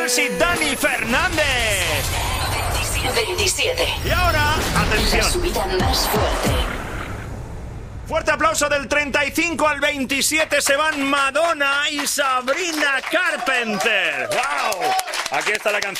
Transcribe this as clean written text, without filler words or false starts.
Girls y Dani Fernández. 27. Y ahora, La atención. subida más fuerte. Fuerte aplauso del 35 al 27. Se van Madonna y Sabrina Carpenter. ¡Wow! Aquí está la canción.